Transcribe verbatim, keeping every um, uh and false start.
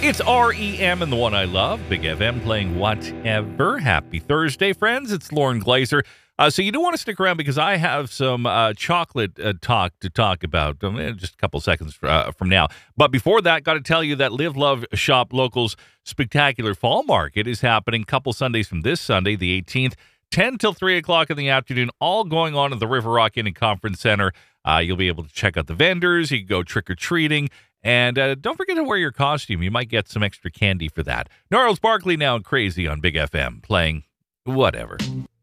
It's R E M and the one I love, Big F M playing whatever. Happy Thursday, friends. It's Lauren Glazer. Uh, so you do want to stick around because I have some uh, chocolate uh, talk to talk about um, in just a couple seconds uh, from now. But before that, got to tell you that Live, Love, Shop Local's spectacular fall market is happening a couple Sundays from this Sunday, the eighteenth, ten till three o'clock in the afternoon, all going on at the River Rock Inn and Conference Center. Uh, you'll be able to check out the vendors. You can go trick-or-treating. And uh, don't forget to wear your costume. You might get some extra candy for that. Gnarls Barkley now and Crazy on Big F M, playing whatever.